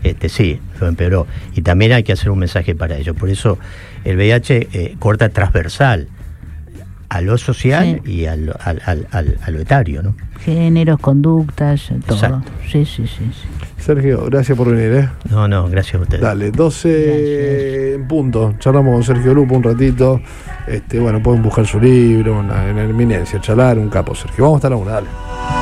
sí, lo empeoró. Y también hay que hacer un mensaje para ello. Por eso el VIH corta transversal a lo social y a lo etario, ¿no? Géneros, conductas, todo. Exacto. Sí. Sergio, gracias por venir, No, gracias a ustedes. Dale, 12 en punto. Charlamos con Sergio Lupo un ratito. Bueno, pueden buscar su libro en la Eminencia, charlar, un capo, Sergio. Vamos a estar a una, dale.